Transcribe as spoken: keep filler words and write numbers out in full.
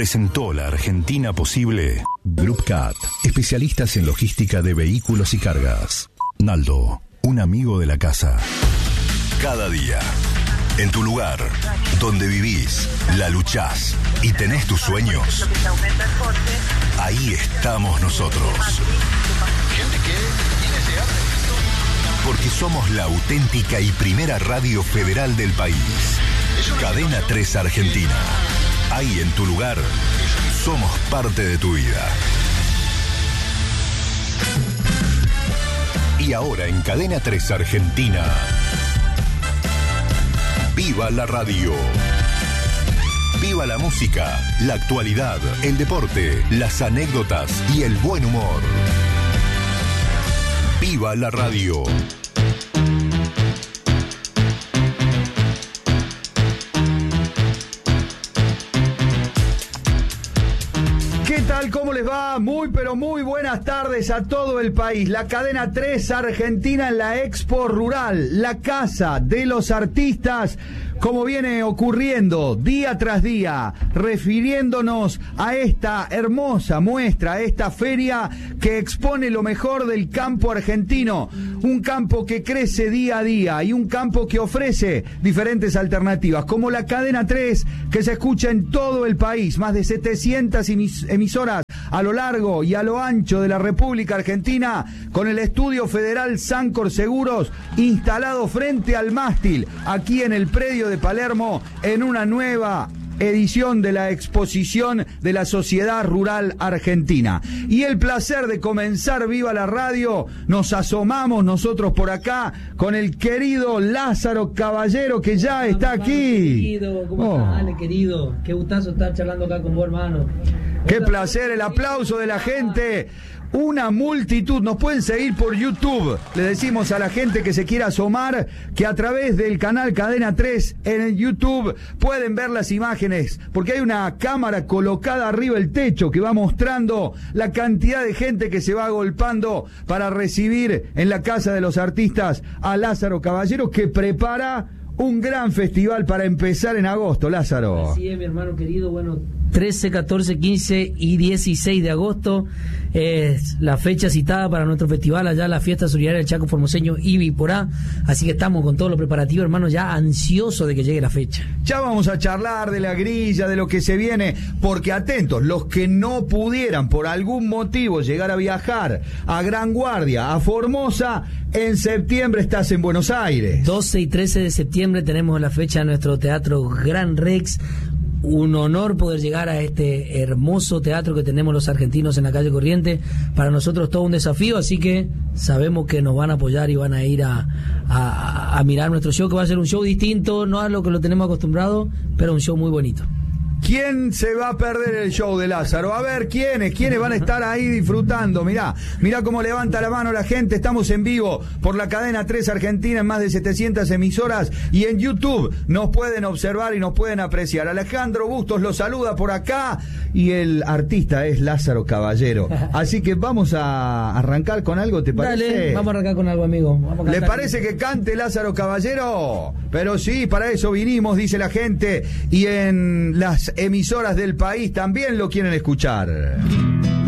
presentó La Argentina Posible. Groupcat, especialistas en logística de vehículos y cargas. Naldo, un amigo de la casa. Cada día, en tu lugar, donde vivís, la luchás y tenés tus sueños, ahí estamos nosotros. Porque somos la auténtica y primera radio federal del país. Cadena tres Argentina. Ahí en tu lugar, somos parte de tu vida. Y ahora en Cadena tres Argentina, viva la radio. Viva la música, la actualidad, el deporte, las anécdotas y el buen humor. Viva la radio. ¿Qué tal? ¿Cómo les va? Muy pero muy buenas tardes a todo el país. La Cadena tres Argentina en la Expo Rural, la casa de los artistas, como viene ocurriendo día tras día, refiriéndonos a esta hermosa muestra, a esta feria que expone lo mejor del campo argentino, un campo que crece día a día y un campo que ofrece diferentes alternativas, como la Cadena tres, que se escucha en todo el país, más de setecientas emisoras a lo largo y a lo ancho de la República Argentina, con el estudio federal Sancor Seguros instalado frente al mástil, aquí en el predio de Palermo, en una nueva edición de la exposición de la Sociedad Rural Argentina. Y el placer de comenzar Viva la Radio, nos asomamos nosotros por acá con el querido Lázaro Caballero, que ya está aquí. Querido, ¿cómo oh. estás, Ale, querido? Qué gustazo estar charlando acá con vos, hermano. Qué placer, el aplauso de la gente. Una multitud, nos pueden seguir por YouTube. Le decimos a la gente que se quiera asomar que a través del canal Cadena tres en YouTube pueden ver las imágenes, porque hay una cámara colocada arriba del techo que va mostrando la cantidad de gente que se va agolpando para recibir en la Casa de los Artistas a Lázaro Caballero, que prepara un gran festival para empezar en agosto, Lázaro. Así es, mi hermano querido. Bueno, trece, catorce, quince y dieciséis de agosto es la fecha citada para nuestro festival allá, la Fiesta Solidaria del Chaco Formoseño y Biporá. Así que estamos con todo lo preparativo, hermano, ya ansioso de que llegue la fecha. Ya vamos a charlar de la grilla, de lo que se viene, porque atentos, los que no pudieran por algún motivo llegar a viajar a Gran Guardia, a Formosa, en septiembre estás en Buenos Aires. doce y trece de septiembre tenemos la fecha en nuestro Teatro Gran Rex. Un honor poder llegar a este hermoso teatro que tenemos los argentinos en la calle Corriente. Para nosotros todo un desafío, así que sabemos que nos van a apoyar y van a ir a, a, a mirar nuestro show, que va a ser un show distinto, no a lo que lo tenemos acostumbrado, pero un show muy bonito. ¿Quién se va a perder el show de Lázaro? A ver, ¿quiénes? ¿Quiénes van a estar ahí disfrutando? Mirá, mirá cómo levanta la mano la gente. Estamos en vivo por la Cadena tres Argentina en más de setecientas emisoras y en YouTube nos pueden observar y nos pueden apreciar. Alejandro Bustos los saluda por acá y el artista es Lázaro Caballero. Así que vamos a arrancar con algo, ¿te parece? Dale, vamos a arrancar con algo, amigo. Vamos a ¿Les parece que cante Lázaro Caballero? Pero sí, para eso vinimos, dice la gente, y en las emisoras del país también lo quieren escuchar.